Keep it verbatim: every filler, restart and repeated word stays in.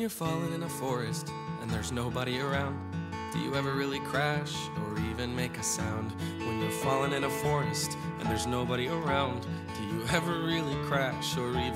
you're falling in a forest and there's nobody around, do you ever really crash or even make a sound? When you're falling in a forest and there's nobody around, do you ever really crash or even